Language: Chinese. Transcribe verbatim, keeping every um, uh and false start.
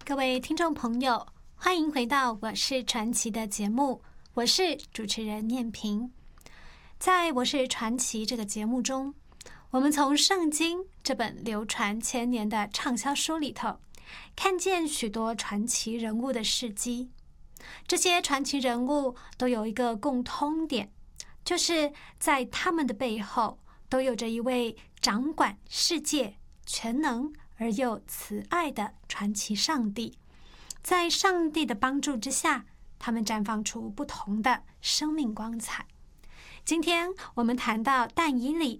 各位听众朋友，欢迎回到我是传奇的节目，我是主持人念萍。在我是传奇这个节目中，我们从圣经这本流传千年的畅销书里头，看见许多传奇人物的事迹。这些传奇人物都有一个共通点，就是在他们的背后都有着一位掌管世界、全能而又慈爱的传奇上帝。在上帝的帮助之下，他们绽放出不同的生命光彩。今天我们谈到但以理